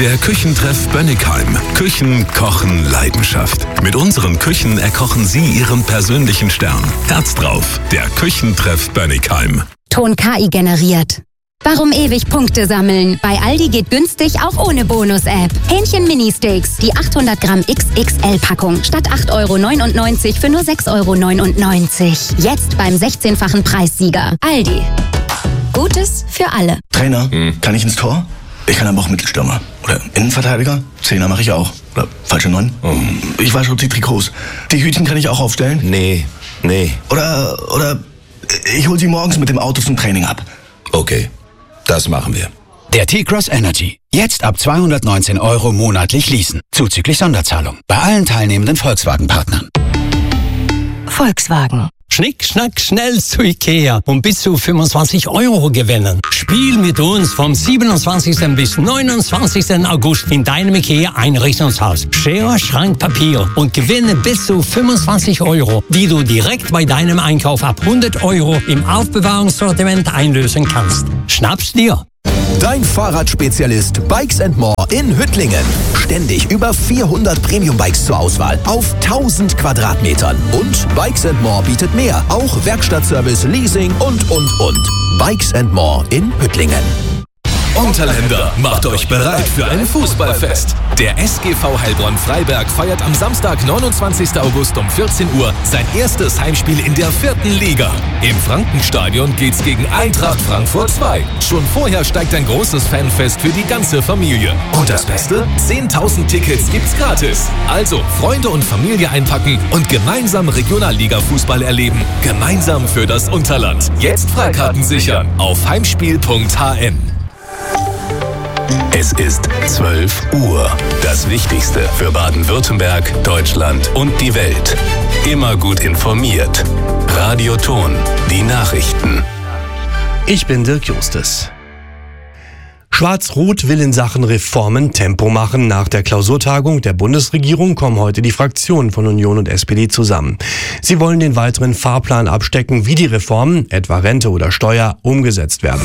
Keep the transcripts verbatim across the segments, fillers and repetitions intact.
Der Küchentreff Bönnigheim. Küchen kochen Leidenschaft. Mit unseren Küchen erkochen Sie Ihren persönlichen Stern. Herz drauf. Der Küchentreff Bönnigheim. Ton K I generiert. Warum ewig Punkte sammeln? Bei Aldi geht günstig auch ohne Bonus-App. Hähnchen Mini-Steaks, die achthundert Gramm X X L-Packung. Statt acht Euro neunundneunzig für nur sechs Euro neunundneunzig. Jetzt beim sechzehnfachen Preissieger. Aldi. Gutes für alle. Trainer, hm. kann ich ins Tor? Ich kann aber auch Mittelstürmer. Oder Innenverteidiger? Zehner mache ich auch. Oder falsche Neun? Oh. Ich wasche die Trikots. Die Hütchen kann ich auch aufstellen? Nee, nee. Oder, oder ich hole sie morgens mit dem Auto zum Training ab. Okay. Das machen wir. Der T-Cross Energy. Jetzt ab zweihundertneunzehn Euro monatlich leasen. Zuzüglich Sonderzahlung. Bei allen teilnehmenden Volkswagen-Partnern. Volkswagen. Schnick, schnack, schnell zu Ikea und bis zu fünfundzwanzig Euro gewinnen. Spiel mit uns vom siebenundzwanzigsten bis neunundzwanzigsten August in deinem Ikea-Einrichtungshaus. Schere, Schrank, Papier und gewinne bis zu fünfundzwanzig Euro, die du direkt bei deinem Einkauf ab hundert Euro im Aufbewahrungssortiment einlösen kannst. Schnapp's dir! Dein Fahrradspezialist Bikes and More in Hüttlingen. Ständig über vierhundert Premium-Bikes zur Auswahl auf tausend Quadratmetern. Und Bikes and More bietet mehr. Auch Werkstattservice, Leasing und, und, und. Bikes and More in Hüttlingen. Unterländer, macht euch bereit für ein Fußballfest. Der S G V Heilbronn-Freiberg feiert am Samstag, neunundzwanzigsten August um vierzehn Uhr sein erstes Heimspiel in der vierten Liga. Im Frankenstadion geht's gegen Eintracht Frankfurt zwei. Schon vorher steigt ein großes Fanfest für die ganze Familie. Und das Beste? zehntausend Tickets gibt's gratis. Also Freunde und Familie einpacken und gemeinsam Regionalliga-Fußball erleben. Gemeinsam für das Unterland. Jetzt Freikarten sichern auf heimspiel punkt h n. Es ist zwölf Uhr. Das Wichtigste für Baden-Württemberg, Deutschland und die Welt. Immer gut informiert. Radio Ton, die Nachrichten. Ich bin Dirk Justus. Schwarz-Rot will in Sachen Reformen Tempo machen. Nach der Klausurtagung der Bundesregierung kommen heute die Fraktionen von Union und S P D zusammen. Sie wollen den weiteren Fahrplan abstecken, wie die Reformen, etwa Rente oder Steuer, umgesetzt werden.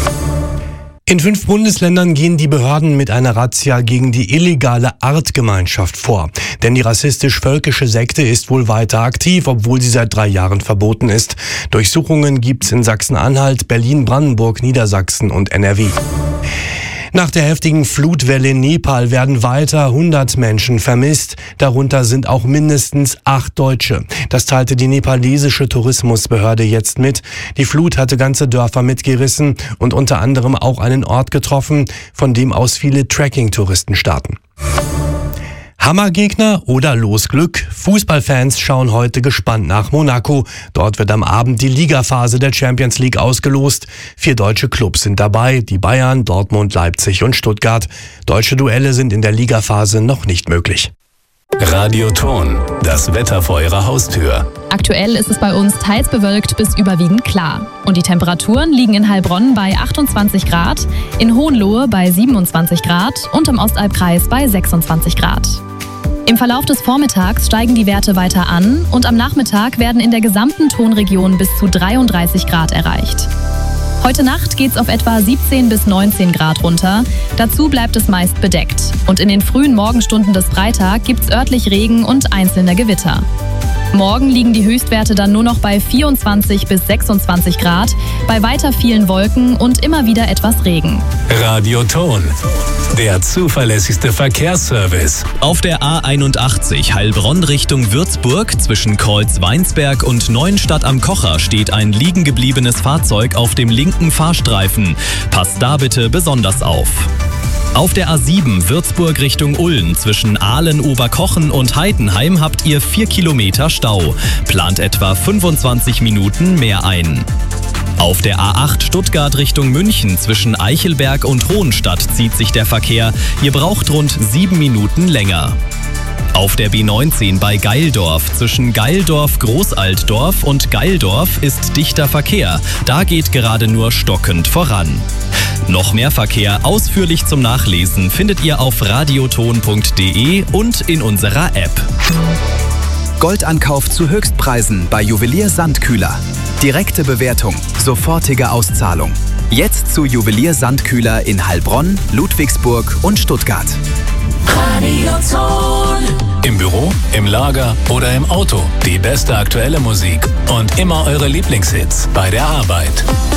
In fünf Bundesländern gehen die Behörden mit einer Razzia gegen die illegale Artgemeinschaft vor. Denn die rassistisch-völkische Sekte ist wohl weiter aktiv, obwohl sie seit drei Jahren verboten ist. Durchsuchungen gibt's in Sachsen-Anhalt, Berlin, Brandenburg, Niedersachsen und N R W. Nach der heftigen Flutwelle in Nepal werden weiter hundert Menschen vermisst. Darunter sind auch mindestens acht Deutsche. Das teilte die nepalesische Tourismusbehörde jetzt mit. Die Flut hatte ganze Dörfer mitgerissen und unter anderem auch einen Ort getroffen, von dem aus viele Trekking-Touristen starten. Hammergegner oder Losglück? Fußballfans schauen heute gespannt nach Monaco. Dort wird am Abend die Ligaphase der Champions League ausgelost. Vier deutsche Clubs sind dabei, die Bayern, Dortmund, Leipzig und Stuttgart. Deutsche Duelle sind in der Ligaphase noch nicht möglich. Radio Ton, das Wetter vor Ihrer Haustür. Aktuell ist es bei uns teils bewölkt bis überwiegend klar. Und die Temperaturen liegen in Heilbronn bei achtundzwanzig Grad, in Hohenlohe bei siebenundzwanzig Grad und im Ostalbkreis bei sechsundzwanzig Grad. Im Verlauf des Vormittags steigen die Werte weiter an und am Nachmittag werden in der gesamten Tonregion bis zu dreiunddreißig Grad erreicht. Heute Nacht geht's auf etwa siebzehn bis neunzehn Grad runter. Dazu bleibt es meist bedeckt. Und in den frühen Morgenstunden des Freitags gibt's örtlich Regen und einzelne Gewitter. Morgen liegen die Höchstwerte dann nur noch bei vierundzwanzig bis sechsundzwanzig Grad, bei weiter vielen Wolken und immer wieder etwas Regen. Radio Ton, der zuverlässigste Verkehrsservice. Auf der A einundachtzig Heilbronn Richtung Würzburg zwischen Kreuz-Weinsberg und Neuenstadt am Kocher steht ein liegen gebliebenes Fahrzeug auf dem linken Fahrstreifen. Passt da bitte besonders auf. Auf der A sieben Würzburg Richtung Ulm zwischen Ahlen-Oberkochen und Heidenheim habt ihr vier Kilometer Stau. Plant etwa fünfundzwanzig Minuten mehr ein. Auf der A acht Stuttgart Richtung München zwischen Eichelberg und Hohenstadt zieht sich der Verkehr. Ihr braucht rund sieben Minuten länger. Auf der B neunzehn bei Geildorf zwischen Geildorf-Großaltdorf und Geildorf ist dichter Verkehr. Da geht gerade nur stockend voran. Noch mehr Verkehr ausführlich zum Nachlesen findet ihr auf radioton punkt de und in unserer App. Goldankauf zu Höchstpreisen bei Juwelier Sandkühler. Direkte Bewertung, sofortige Auszahlung. Jetzt zu Juwelier Sandkühler in Heilbronn, Ludwigsburg und Stuttgart. Radioton. Im Büro, im Lager oder im Auto. Die beste aktuelle Musik und immer eure Lieblingshits bei der Arbeit.